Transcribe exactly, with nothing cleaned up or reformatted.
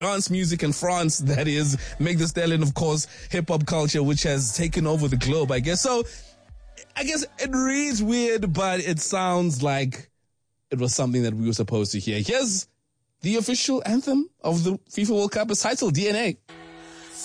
dance music in France, that is, Meg Thee Stallion, of course, hip-hop culture, which has taken over the globe, I guess. So, I guess it reads weird, but it sounds like it was something that we were supposed to hear. Here's the official anthem of the FIFA World Cup. It's titled D N A.